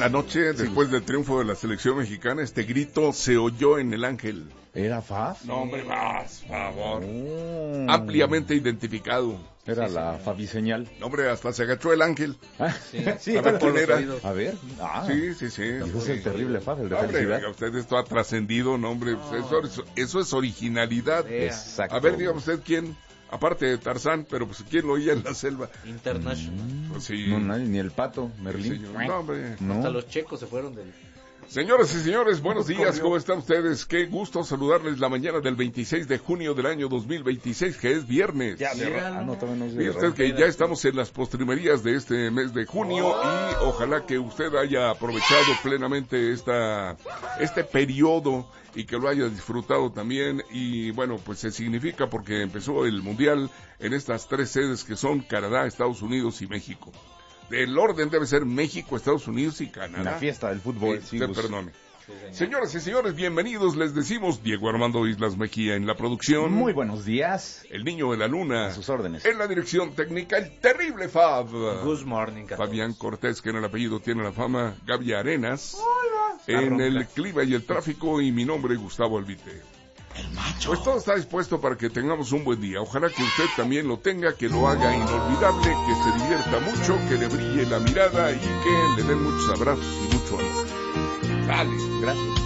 Anoche, después del triunfo de la selección mexicana, este grito se oyó en el Ángel. ¿Era Faf? No, hombre, más, favor. Ampliamente identificado. Era la Fabiseñal. No, hombre, hasta se agachó el Ángel. Sí, a ver quién era. A ver. Sí. Eso es el terrible Faf, el de hombre, felicidad. oiga, usted esto ha trascendido, no, hombre. Pues eso es originalidad. Exacto. A ver, dígame usted quién. Aparte de Tarzán, pero pues ¿quién lo oía en la selva? International. Pues sí. No, nadie, ni el Pato, Merlín. Señor. No, hombre. No. Hasta los checos se fueron del... Señoras y señores, buenos días, ¿cómo están ustedes? Qué gusto saludarles la mañana del 26 de junio del año 2026, que es viernes. Mire usted que ya estamos en las postrimerías de este mes de junio y ojalá que usted haya aprovechado plenamente este periodo y que lo haya disfrutado también. Y bueno, pues se significa porque empezó el Mundial en estas tres sedes que son Canadá, Estados Unidos y México. El orden debe ser México, Estados Unidos y Canadá. La fiesta del fútbol. Perdone. Señoras y señores, bienvenidos. Les decimos Diego Armando Islas Mejía en la producción. Muy buenos días. El niño de la luna. A sus órdenes. En la dirección técnica, el terrible Fab. Good morning, Fabián Cortés, que en el apellido tiene la fama. Gaby Arenas. Hola. En el clima y el tráfico. Y mi nombre, Gustavo Albite. El macho. Pues todo está dispuesto para que tengamos un buen día. Ojalá que usted también lo tenga, que lo haga inolvidable, que se divierta mucho, que le brille la mirada y que le den muchos abrazos y mucho amor. Dale. Gracias.